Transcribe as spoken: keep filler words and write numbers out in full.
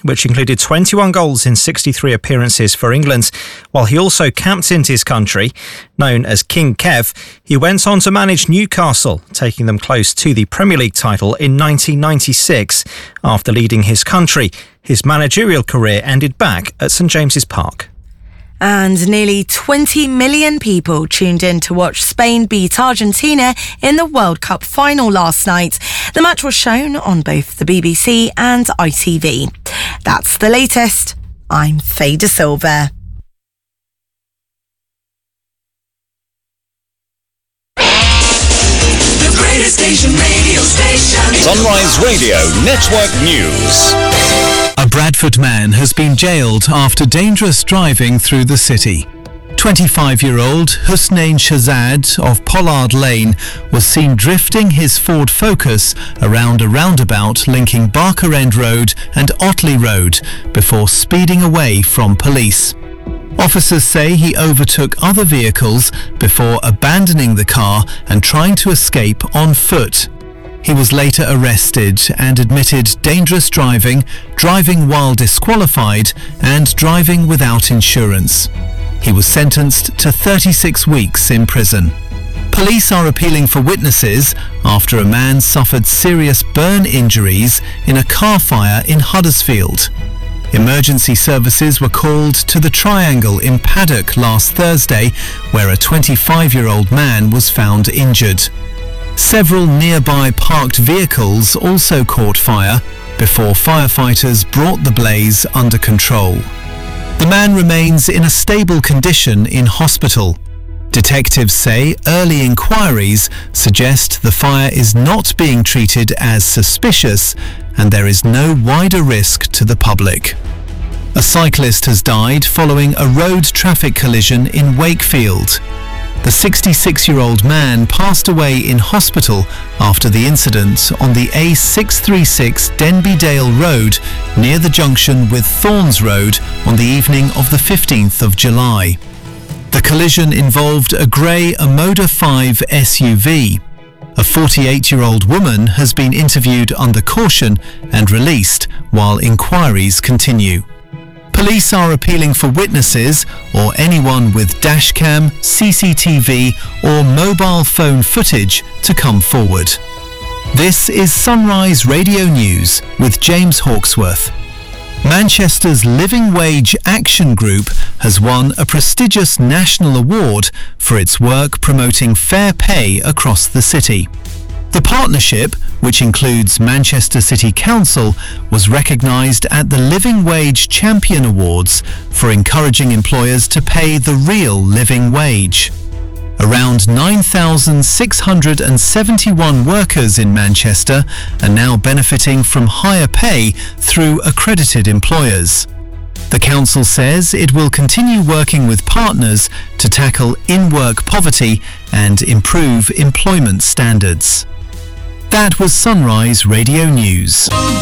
which included twenty-one goals in sixty-three appearances for England. While he also captained his country, known as King Kev, he went on to manage Newcastle, taking them close to the Premier League title in nineteen ninety-six. After leading his country, his managerial career ended back at St James's Park. And nearly twenty million people tuned in to watch Spain beat Argentina in the World Cup final last night. The match was shown on both the B B C and I T V. That's the latest. I'm Faye De Silva. The greatest station, radio station. Sunrise Radio Network News. A Bradford man has been jailed after dangerous driving through the city. twenty-five-year-old Hussein Shahzad of Pollard Lane was seen drifting his Ford Focus around a roundabout linking Barker End Road and Otley Road before speeding away from police. Officers say he overtook other vehicles before abandoning the car and trying to escape on foot. He was later arrested and admitted dangerous driving, driving while disqualified, and driving without insurance. He was sentenced to thirty-six weeks in prison. Police are appealing for witnesses after a man suffered serious burn injuries in a car fire in Huddersfield. Emergency services were called to the Triangle in Paddock last Thursday, where a twenty-five-year-old man was found injured. Several nearby parked vehicles also caught fire before firefighters brought the blaze under control. The man remains in a stable condition in hospital. Detectives say early inquiries suggest the fire is not being treated as suspicious and there is no wider risk to the public. A cyclist has died following a road traffic collision in Wakefield. The sixty-six-year-old man passed away in hospital after the incident on the A six thirty-six Denby Dale Road near the junction with Thorns Road on the evening of the fifteenth of July. The collision involved a grey Amoda five S U V. A forty-eight-year-old woman has been interviewed under caution and released while inquiries continue. Police are appealing for witnesses or anyone with dashcam, C C T V or mobile phone footage to come forward. This is Sunrise Radio News with James Hawksworth. Manchester's Living Wage Action Group has won a prestigious national award for its work promoting fair pay across the city. The partnership, which includes Manchester City Council, was recognised at the Living Wage Champion Awards for encouraging employers to pay the real living wage. Around nine thousand six hundred seventy-one workers in Manchester are now benefiting from higher pay through accredited employers. The council says it will continue working with partners to tackle in-work poverty and improve employment standards. That was Sunrise Radio News.